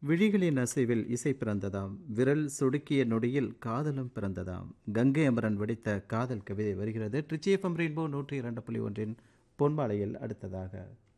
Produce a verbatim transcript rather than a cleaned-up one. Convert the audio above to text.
விழிகளின் அசைவில் இசை பிறந்ததாம், விரல் சொடுக்கிய நொடியில் காதலும் பிறந்ததாம். கங்கை அமரன் வடித்த காதல் கவிதை வருகிறது. ட்ரிச்சி எஃப்எம் ரெயின்போ நூற்றி இரண்டு புள்ளி ஒன்றின் பொன்மாலையில் அடுத்ததாக.